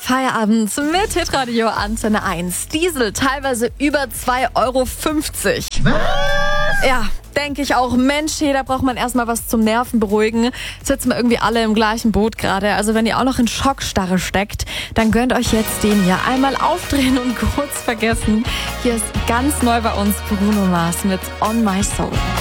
Feierabend mit Hitradio Antenne 1. Diesel teilweise über 2,50 Euro. Ja, denke ich auch. Mensch, hey, da braucht man erstmal was zum Nerven beruhigen. Sitzen wir irgendwie alle im gleichen Boot gerade. Also wenn ihr auch noch in Schockstarre steckt, dann gönnt euch jetzt den hier. Einmal aufdrehen und kurz vergessen. Hier ist ganz neu bei uns Bruno Mars mit On My Soul.